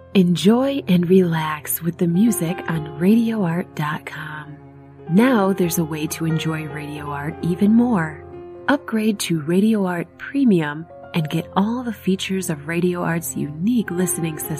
Enjoy and relax with the music on RadioArt.com. Now there's a way to enjoy Radio Art even more. Upgrade to Radio Art Premium and get all the features of Radio Art's unique listening system.